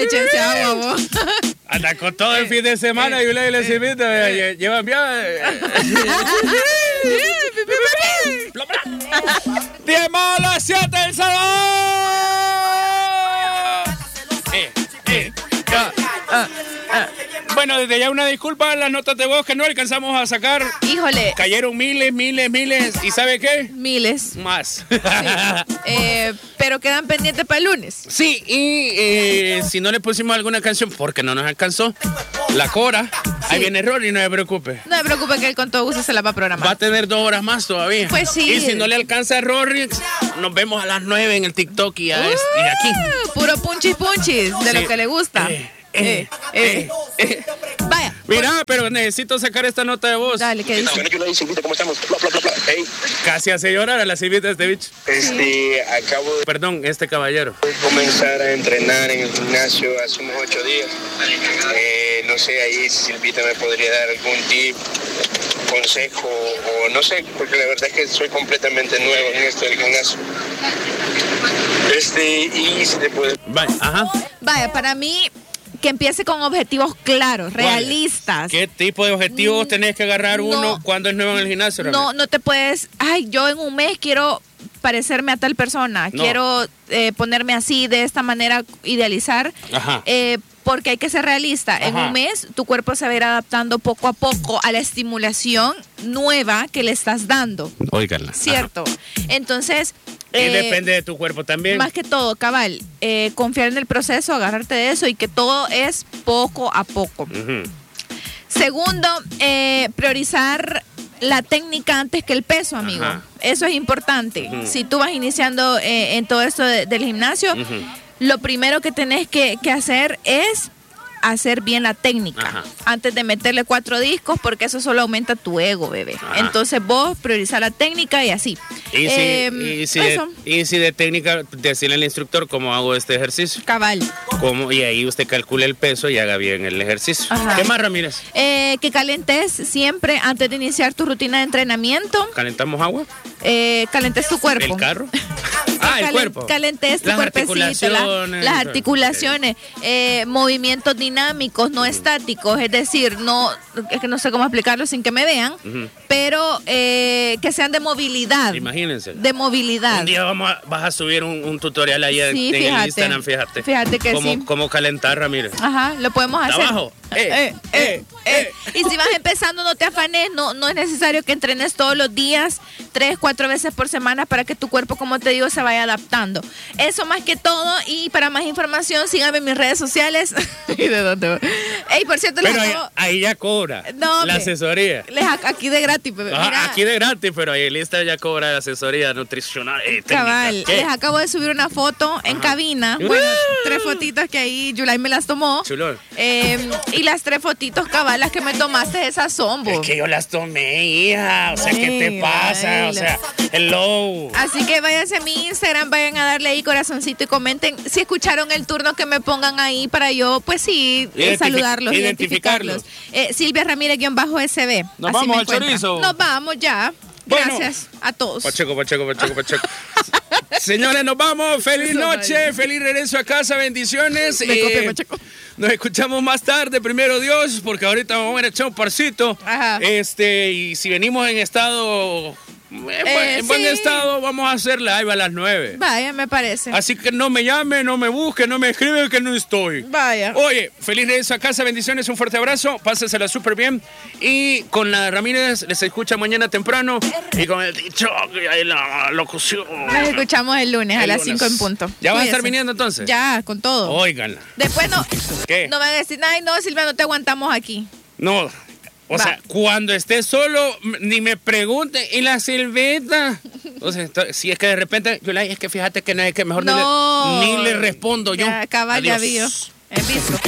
échense agua, vos. Anda con todo el fin de semana y Yulay les invita. Llevan bien. 10 más a las 7 El Salvador. Bueno, desde ya una disculpa, las notas de voz que no alcanzamos a sacar. Híjole. Cayeron miles. ¿Y sabe qué? Miles. Más. Sí. Pero quedan pendientes para el lunes. Sí, y si no le pusimos alguna canción porque no nos alcanzó, la Cora, sí. Ahí viene Rory, no se preocupe. No se preocupe que él con todo gusto se la va a programar. Va a tener 2 horas más todavía. Pues sí. Y si no le alcanza a Rory, nos vemos a las 9 en el TikTok y aquí. Puro punchis de lo que le gusta. Vaya. Mira, pero necesito sacar esta nota de voz. Dale, ¿qué dice? ¿Cómo estamos? Hey. Casi hace llorar a la Silvita de este bicho. Acabo de... Perdón, este caballero. comenzar a entrenar en el gimnasio hace unos 8 días. No sé, ahí Silvita me podría dar algún tip, consejo, o no sé, porque la verdad es que soy completamente nuevo en esto del gimnasio. Y si te puede... Vaya, para mí... Que empiece con objetivos claros, realistas. ¿Qué tipo de objetivos tenés que agarrar uno cuando es nuevo en el gimnasio? No te puedes... yo en un mes quiero parecerme a tal persona. No. Quiero ponerme así, de esta manera, idealizar. Porque hay que ser realista. En un mes, tu cuerpo se va a ir adaptando poco a poco a la estimulación nueva que le estás dando. Óiganla. ¿Cierto? Entonces... Y depende de tu cuerpo también. Más que todo, cabal, confiar en el proceso, agarrarte de eso y que todo es poco a poco. Segundo, priorizar la técnica antes que el peso, amigo. Eso es importante. Si tú vas iniciando en todo esto del gimnasio, lo primero que tenés que hacer es hacer bien la técnica antes de meterle 4 discos, porque eso solo aumenta tu ego, bebé. Entonces vos priorizar la técnica y así. Y si de técnica, decirle al instructor cómo hago este ejercicio. Cabal. Y ahí usted calcule el peso y haga bien el ejercicio. ¿Qué más, Ramírez? Que calentes siempre antes de iniciar tu rutina de entrenamiento. ¿Calentamos agua? Calentes tu cuerpo. ¿El carro? El cuerpo. Calentes tu cuerpecito, las articulaciones, movimientos dinámicos, no estáticos, es decir, es que no sé cómo explicarlo sin que me vean, pero que sean de movilidad. Imagínense. De movilidad. Un día vas a subir un tutorial ahí en el Instagram, fíjate. Fíjate que cómo calentar, Ramírez. Lo podemos hacer. Abajo. Y si vas empezando, no te afanes, no es necesario que entrenes todos los días, 3-4 veces por semana, para que tu cuerpo, como te digo, se vaya adaptando. Eso más que todo, y para más información, síganme en mis redes sociales. ¿Y de dónde? Por cierto, pero ahí ya cobra la asesoría. Aquí de gratis. Mira. Aquí de gratis, pero ahí lista ya cobra asesoría nutricional. Cabal, les acabo de subir una foto en cabina. Bueno, 3 fotitos que ahí Yulay me las tomó. Chulón. Y las 3 fotitos cabal, las que me tomaste, esas son, vos. Es que yo las tomé, hija. O sea, ¿qué te pasa? O sea, hello. Así que váyanse a mi Instagram, vayan a darle ahí corazoncito y comenten si escucharon el turno, que me pongan ahí para yo, pues sí, saludarlos, identificarlos. Silvia Ramírez-SB. Nos vamos al chorizo. Nos vamos ya. Gracias a todos. Pacheco. Señores, nos vamos. Feliz noche, feliz regreso a casa, bendiciones. Nos escuchamos más tarde, primero Dios, porque ahorita vamos a echar un parcito. Y si venimos en estado... En buen estado, vamos a hacer live a las 9. Vaya, me parece. Así que no me llame, no me busque, no me escribe, que no estoy. Vaya. Oye, feliz regreso a casa, bendiciones, un fuerte abrazo, pásensela súper bien. Y con la Ramírez les escucha mañana temprano. Y con el dicho y la locución. Nos escuchamos el lunes a las 5 en punto. ¿Ya vas a estar viniendo entonces? Ya, con todo. Óiganla. Después no. ¿Qué? No van a decir, ay, no, Silvia, no te aguantamos aquí. No. O sea, cuando esté solo, ni me pregunte, ¿y la Silvita? O sea, si es que de repente, Yulay, es que fíjate que no es que mejor ni le respondo yo. Ya, cabal, ya vio. He visto.